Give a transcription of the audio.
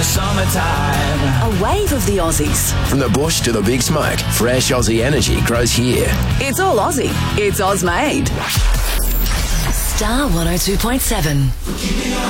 the summertime. A wave of the Aussies. From the bush to the big smoke, fresh Aussie energy grows here. It's all Aussie. It's Oz made. Star 102.7.